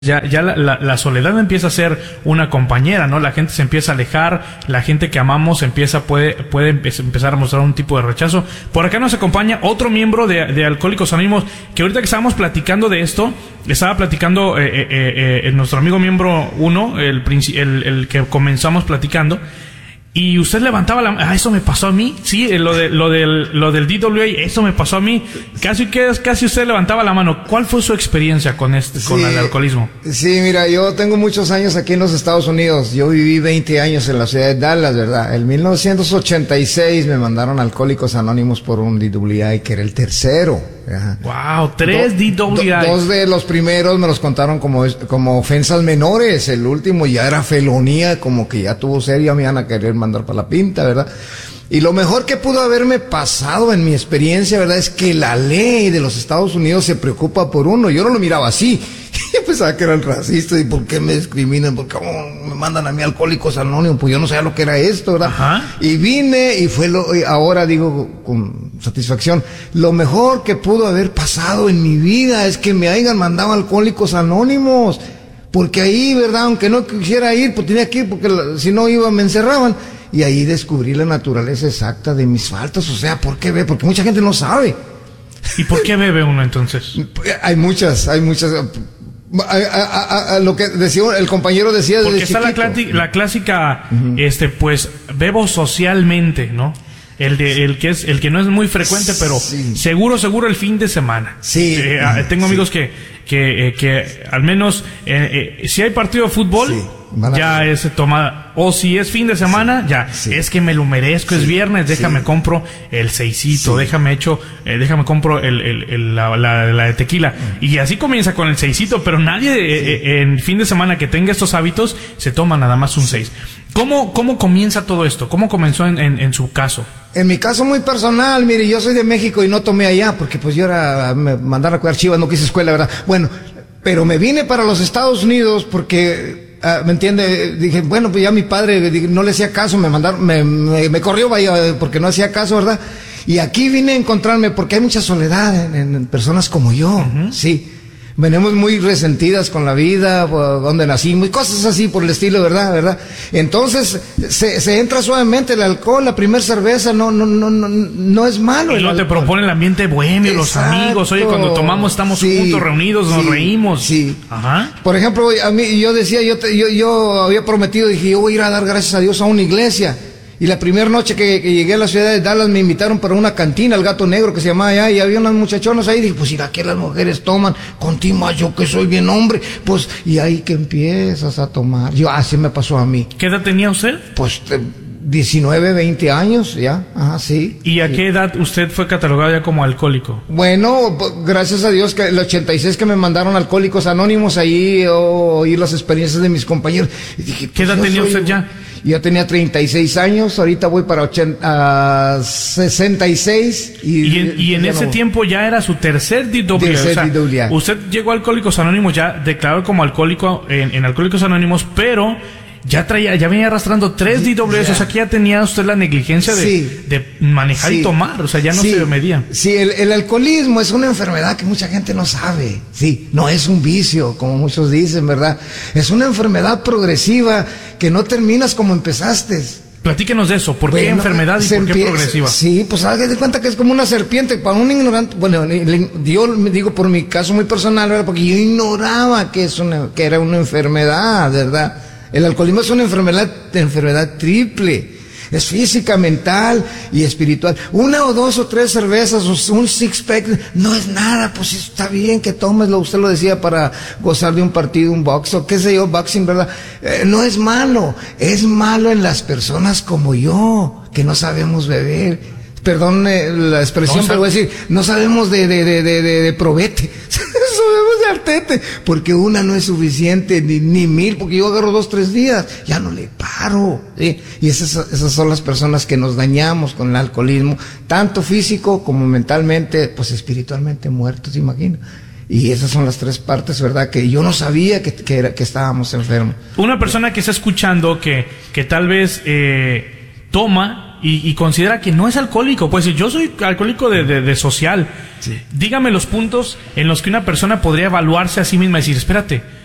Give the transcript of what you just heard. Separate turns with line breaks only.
Ya la soledad empieza a ser una compañera, ¿no? La gente se empieza a alejar, la gente que amamos puede empezar a mostrar un tipo de rechazo. Por acá nos acompaña otro miembro de Alcohólicos Anónimos, que ahorita que estábamos platicando de esto, estaba platicando nuestro amigo miembro 1, el que comenzamos platicando, y usted levantaba la mano. Eso me pasó a mí. Sí, lo del DWA, eso me pasó a mí. Casi usted levantaba la mano. ¿Cuál fue su experiencia con el alcoholismo?
Sí, mira, yo tengo muchos años aquí en los Estados Unidos. Yo viví 20 años en la ciudad de Dallas, ¿verdad? En 1986 me mandaron a Alcohólicos Anónimos por un DWI, que era el tercero. Ajá.
Wow, 3 DWI.
Dos de los primeros me los contaron como ofensas menores. El último ya era felonía, como que ya tuvo serio, me iban a querer mandar para la pinta, ¿verdad? Y lo mejor que pudo haberme pasado en mi experiencia, ¿verdad?, es que la ley de los Estados Unidos se preocupa por uno. Yo no lo miraba así. Yo pensaba que eran racistas. ¿Y por qué me discriminan? ¿Por qué me mandan a mí Alcohólicos Anónimos? Pues yo no sabía lo que era esto, ¿verdad?
Ajá.
Y vine y ahora digo con satisfacción, lo mejor que pudo haber pasado en mi vida es que me hayan mandado a Alcohólicos Anónimos. Porque ahí, ¿verdad?, aunque no quisiera ir, pues tenía que ir, porque si no iba me encerraban. Y ahí descubrí la naturaleza exacta de mis faltas. O sea, ¿por qué bebe? Porque mucha gente no sabe.
¿Y por qué bebe uno entonces?
Hay muchas. Lo que decía el compañero decía desde
porque está
chiquito.
la clásica, pues bebo socialmente, ¿no? El que no es muy frecuente, pero
sí,
seguro el fin de semana.
Sí.
Tengo amigos que al menos si hay partido de fútbol,
sí,
ya es tomada. O si es fin de semana, ya es que me lo merezco, es viernes, déjame compro el seisito, déjame compro la de tequila. Y así comienza con el seisito, pero nadie en fin de semana que tenga estos hábitos se toma nada más un 6. ¿Cómo comienza todo esto? ¿Cómo comenzó en su caso?
En mi caso muy personal, mire, yo soy de México y no tomé allá porque pues me mandaron a cuidar chivas, no quise escuela, ¿verdad? Bueno, pero me vine para los Estados Unidos porque, ¿me entiende? Dije, bueno, pues ya mi padre no le hacía caso, me corrió, vaya, porque no hacía caso, ¿verdad? Y aquí vine a encontrarme porque hay mucha soledad en personas como yo, sí. Venimos muy resentidas con la vida, donde nacimos, y cosas así por el estilo, ¿verdad? Entonces, se entra suavemente el alcohol, la primera cerveza, no es malo.
Y no te propone el ambiente bohemio, los amigos, oye, cuando tomamos estamos juntos, reunidos, nos reímos.
Sí.
Ajá.
Por ejemplo, a mí, yo decía, yo había prometido, dije, yo voy a ir a dar gracias a Dios a una iglesia. Y la primera noche que llegué a la ciudad de Dallas me invitaron para una cantina, el Gato Negro, que se llamaba allá, y había unas muchachonas ahí. Dije, pues, ¿y aquí las mujeres toman? Contigo, yo que soy bien hombre, pues, y ahí que empiezas a tomar. Así me pasó a mí.
¿Qué edad tenía usted?
Pues, 19, 20 años, ya, ajá, sí.
¿Y a qué edad usted fue catalogado ya como alcohólico?
Bueno, gracias a Dios que el 86 que me mandaron Alcohólicos Anónimos, ahí oí las experiencias de mis compañeros. Y dije, pues,
¿qué edad tenía usted ya?
Yo tenía 36 años, ahorita voy para 66.
Y en ese tiempo ya era su tercer DWA. Usted llegó a Alcohólicos Anónimos ya declarado como alcohólico en Alcohólicos Anónimos, pero ya venía arrastrando 3 DWS, o sea que ya tenía usted la negligencia de manejar y tomar, o sea, ya no se medía. Sí,
el alcoholismo es una enfermedad que mucha gente no sabe, no es un vicio, como muchos dicen, ¿verdad? Es una enfermedad progresiva que no terminas como empezaste.
Platíquenos de eso, ¿por qué enfermedad y por qué progresiva?
Sí, pues haga de cuenta que es como una serpiente, para un ignorante, bueno, yo me digo por mi caso muy personal, ¿verdad? Porque yo ignoraba que era una enfermedad, ¿verdad? El alcoholismo es una enfermedad triple. Es física, mental y espiritual. 1 o 2 o 3 cervezas, o un six-pack, no es nada, pues está bien que tomeslo. Usted lo decía para gozar de un partido, un box, o qué sé yo, boxing, ¿verdad? No es malo. Es malo en las personas como yo, que no sabemos beber. Perdón la expresión, pero voy a decir, no sabemos de probete. Sabemos de artete, porque una no es suficiente, ni 1000, porque yo agarro 2, 3 días, ya no le paro, ¿sí? Y esas son las personas que nos dañamos con el alcoholismo, tanto físico como mentalmente, pues espiritualmente muertos, imagina. Y esas son las 3 partes, ¿verdad? Que yo no sabía que estábamos enfermos.
Una persona que está escuchando que tal vez toma y considera que no es alcohólico, pues yo soy alcohólico de social. Sí. Dígame los puntos en los que una persona podría evaluarse a sí misma y decir, espérate,